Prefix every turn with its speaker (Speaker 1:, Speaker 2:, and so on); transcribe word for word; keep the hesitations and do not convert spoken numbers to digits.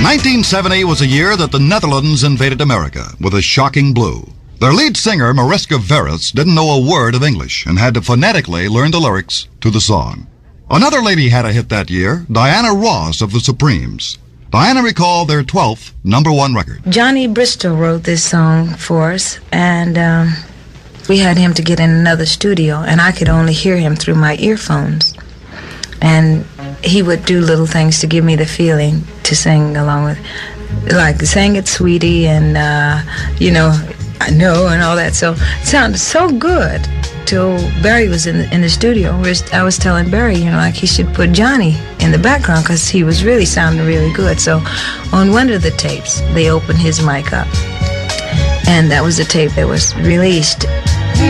Speaker 1: nineteen seventy was a year that the Netherlands invaded America with a shocking blow. Their lead singer, Mariska Veres, didn't know a word of English and had to phonetically learn the lyrics to the song. Another lady had a hit that year, Diana Ross of the Supremes. Diana recalled their twelfth number one record.
Speaker 2: Johnny Bristol wrote this song for us, and um, we had him to get in another studio, and I could only hear him through my earphones. And he would do little things to give me the feeling to sing along with, like "Sing It, Sweetie," and, uh, you know, "I Know," and all that. So it sounded so good till Barry was in the, in the studio. I was telling Barry, you know, like he should put Johnny in the background because he was really sounding really good. So on one of the tapes, they opened his mic up, and that was the tape that was released.